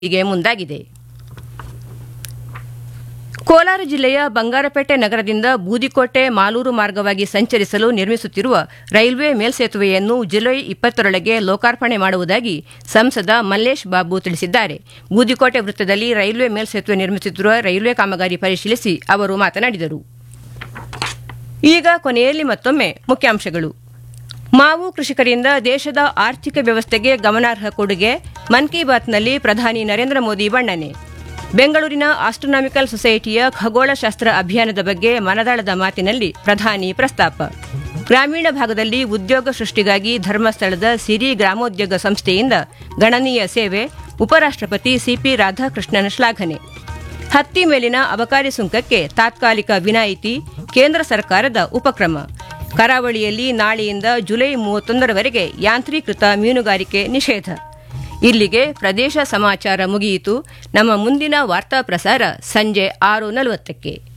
ಹೀಗೆ ಮುಂದಾಗಿದೆ. ಕೋಲಾರ ಜಿಲ್ಲೆಯ ಬಂಗಾರಪೇಟೆ ನಗರದಿಂದ ಬೂದಿಕೋಟೆ ಮಾಲೂರು ಮಾರ್ಗವಾಗಿ ಸಂಚರಿಸಲು ನಿರ್ಮಿಸುತ್ತಿರುವ ರೈಲ್ವೆ ಮೇಲ್ಸೇತುವೆಯನ್ನು ಜುಲೈ 20ರೊಳಗೆ ಲೋಕಾರ್ಪಣೆ ಮಾಡುವುದಾಗಿ ಸಂಸದ ಮಲ್ಲೇಶ್ ಬಾಬು ತಿಳಿಸಿದ್ದಾರೆ. ಬೂದಿಕೋಟೆ ವೃತ್ತದಲ್ಲಿ ರೈಲ್ವೆ ಮೇಲ್ಸೇತುವೆ ನಿರ್ಮಿಸುತ್ತಿರುವ ರೈಲ್ವೆ ಕಾಮಗಾರಿ ಪರಿಶೀಲಿಸಿ ಅವರು ಮಾತನಾಡಿದರು. ಈಗ ಕೊನೆಯಲ್ಲಿ ಮತ್ತೊಮ್ಮೆ ಮುಖ್ಯಾಂಶಗಳು. ಮಾವು ಕೃಷಿಕರಿಂದ ದೇಶದ ಆರ್ಥಿಕ ವ್ಯವಸ್ಥೆಗೆ ಗಮನಾರ್ಹ ಕೊಡುಗೆ, ಮನ್ ಕಿ ಬಾತ್ನಲ್ಲಿ ಪ್ರಧಾನಿ ನರೇಂದ್ರ ಮೋದಿ ಬಣ್ಣನೆ. ಬೆಂಗಳೂರಿನ ಆಸ್ಟ್ರೋನಾಮಿಕಲ್ ಸೊಸೈಟಿಯ ಖಗೋಳಶಾಸ್ತ್ರ ಅಭಿಯಾನದ ಬಗ್ಗೆ ಮನದಾಳದ ಮಾತಿನಲ್ಲಿ ಪ್ರಧಾನಿ ಪ್ರಸ್ತಾಪ. ಗ್ರಾಮೀಣ ಭಾಗದಲ್ಲಿ ಉದ್ಯೋಗ ಸೃಷ್ಟಿಗಾಗಿ ಧರ್ಮಸ್ಥಳದ ಸಿರಿ ಗ್ರಾಮೋದ್ಯೋಗ ಸಂಸ್ಥೆಯಿಂದ ಗಣನೀಯ ಸೇವೆ, ಉಪರಾಷ್ಟಪತಿ ಸಿಪಿ ರಾಧಾಕೃಷ್ಣನ್ ಶ್ಲಾಘನೆ. ಹತ್ತಿ ಮೇಲಿನ ಅಬಕಾರಿ ಸುಂಕಕ್ಕೆ ತಾತ್ಕಾಲಿಕ ವಿನಾಯಿತಿ, ಕೇಂದ್ರ ಸರ್ಕಾರದ ಉಪಕ್ರಮ. ಕರಾವಳಿಯಲ್ಲಿ ನಾಳೆಯಿಂದ ಜುಲೈ 31ರವರೆಗೆ ಯಾಂತ್ರೀಕೃತ ಮೀನುಗಾರಿಕೆ ನಿಷೇಧ. ಇಲ್ಲಿಗೆ ಪ್ರದೇಶ ಸಮಾಚಾರ ಮುಗಿಯಿತು. ನಮ್ಮ ಮುಂದಿನ ವಾರ್ತಾ ಪ್ರಸಾರ ಸಂಜೆ 6:40ಕ್ಕೆ.